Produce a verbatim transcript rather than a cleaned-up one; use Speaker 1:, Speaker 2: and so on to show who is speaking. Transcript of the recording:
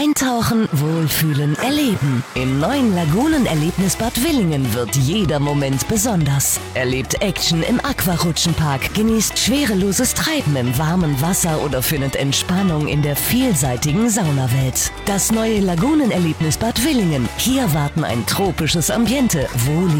Speaker 1: Eintauchen, wohlfühlen, erleben. Im neuen Lagunenerlebnisbad Willingen wird jeder Moment besonders. Erlebt Action im Aquarutschenpark, genießt schwereloses Treiben im warmen Wasser oder findet Entspannung in der vielseitigen Saunawelt. Das neue Lagunenerlebnisbad Willingen. Hier warten ein tropisches Ambiente, wohlige